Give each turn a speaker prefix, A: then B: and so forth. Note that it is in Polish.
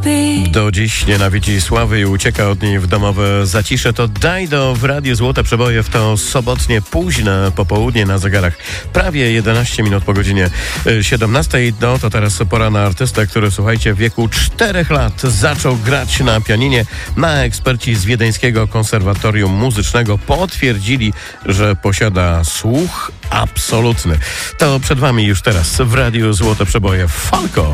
A: Do dziś nienawidzi sławy i ucieka od niej w domowe zacisze. To Dido w Radiu Złote Przeboje w to sobotnie późne popołudnie na zegarach. Prawie 11 minut po godzinie 17. No to teraz pora na artystę, który, słuchajcie, w wieku 4 lat zaczął grać na pianinie. Eksperci z Wiedeńskiego Konserwatorium Muzycznego potwierdzili, że posiada słuch absolutny. To przed wami już teraz w Radiu Złote Przeboje Falco.